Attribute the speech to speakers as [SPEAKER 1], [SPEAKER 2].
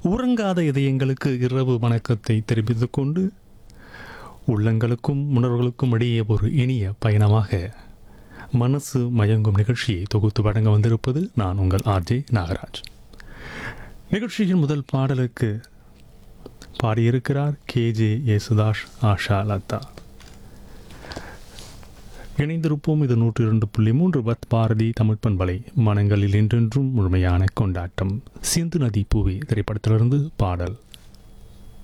[SPEAKER 1] உறங்காத இதயங்களுக்கு இரவு வணக்கத்தை தெரிவித்துக் கொண்டு உள்ளங்களுக்கும் உணர்வுகளுக்கும் இடையே ஒரு இனிய பயணமாக மனசு மயங்கும் நிகழ்ச்சியை தொகுத்து வழங்க வந்திருப்பது நான் உங்கள் ஆர்ஜே நாகராஜ். நிகழ்ச்சியின் முதல் பாடலுக்கு பாடியிருக்கிறார் கேஜே யேசுதாஸ், ஆஷா லதா. இணைந்திருப்போம். இது 102.3 பத் பாரதி தமிழ் பண்பலை. மனங்களில் என்றென்றும் முழுமையான கொண்டாட்டம். சிந்து நதி பூவே திரைப்படத்திலிருந்து பாடல்.